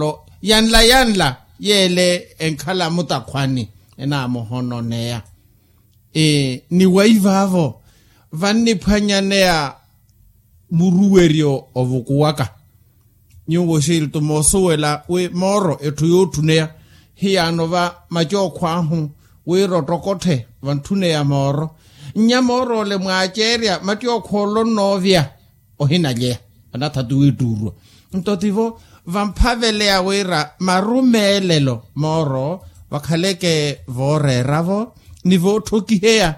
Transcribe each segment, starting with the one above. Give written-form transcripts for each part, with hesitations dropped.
lo yanla yele enkhala mutakhwani ena mohono neya ni waivavo vanni phanyanea muruwerio ovukuwaka nyungo shil to mosuela we moro etuyotunea hiano va majokhwahu we rotokothe vantunea moro nyamoro le mwacheria matiokholo novia ohinalea anathatu widuru ntotivo vamphavelea wera marumelelo moro vakhaleke voreravo nivo thokihea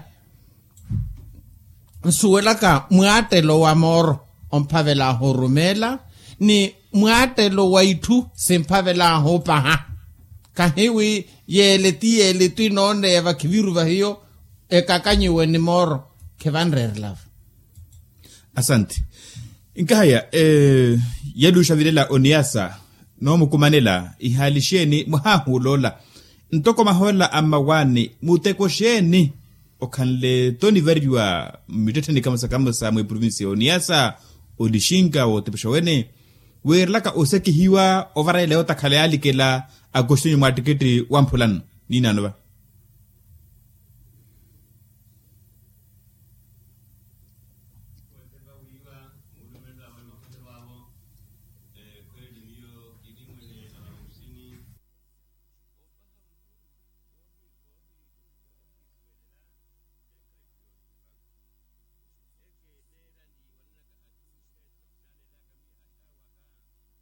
suelaka mwatelo wa moro omphavela horumela ni mwatelo wa itu semphavela hopaha kahiwi yeleti none vakiviru vahio ekakanyiwe ni moro kevanrerlav. Asante. Inkaya yadusha vilela oniasa no mukumanela ihalisheni muhahulola ntoko mahola amawani mutekosheni okanle toni verjua miteteni kama sa mwe province oniasa odishinga otepshawene werlaka oseki hiwa ovara leota khaleali kela agostini matiketi wampulan nina nova